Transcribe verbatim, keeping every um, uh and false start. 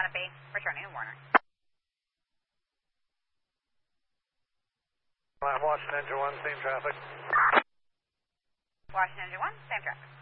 Santa Fe, returning to Warner. I'm Washington Engine one, same traffic. Washington Engine one, same traffic.